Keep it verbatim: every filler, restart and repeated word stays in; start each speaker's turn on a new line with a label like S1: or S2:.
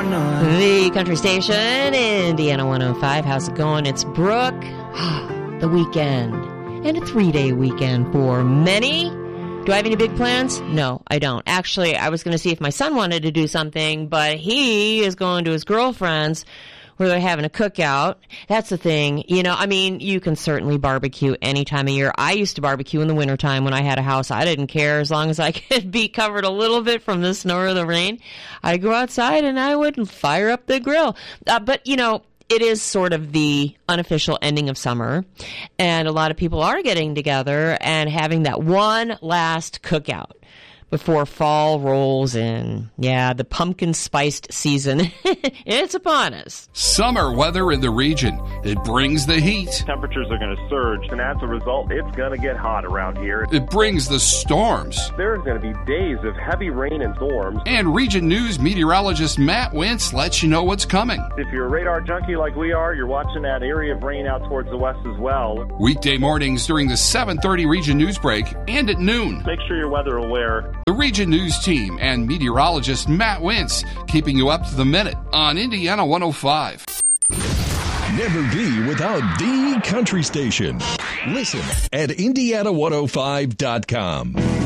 S1: The country station, Indiana one oh five. How's it going? It's Brooke. The weekend. And a three-day weekend for many. Do I have any big plans? No, I don't. Actually, I was going to see if my son wanted to do something, but he is going to his girlfriend's where they're having a cookout. That's the thing. You know, I mean, you can certainly barbecue any time of year. I used to barbecue in the wintertime when I had a house. I didn't care as long as I could be covered a little bit from the snow or the rain. I'd go outside and I would fire up the grill. Uh, but, you know, it is sort of the unofficial ending of summer, and a lot of people are getting together and having that one last cookout before fall rolls in. Yeah, the pumpkin-spiced season. It's upon us.
S2: Summer weather in the region. It brings the heat.
S3: Temperatures are going to surge, and as a result, it's going to get hot around here.
S2: It brings the storms.
S3: There's going to be days of heavy rain and storms.
S2: And Region News meteorologist Matt Wentz lets you know what's coming.
S3: If you're a radar junkie like we are, you're watching that area of rain out towards the west as well.
S2: Weekday mornings during the seven thirty Region News break and at noon.
S3: Make sure you're weather aware.
S2: The Region News team and meteorologist Matt Wentz keeping you up to the minute on Indiana one oh five.
S4: Never be without the country station. Listen at Indiana one oh five dot com.